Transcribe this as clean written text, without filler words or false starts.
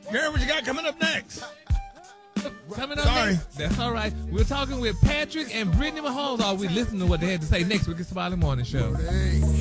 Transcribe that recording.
Gary, what you got coming up next? Coming up Sorry. next. That's all right. We're talking with Patrick and Brittany Mahomes. Are we listening to what they had to say next week? It's the Smiley Morning Show. Hey.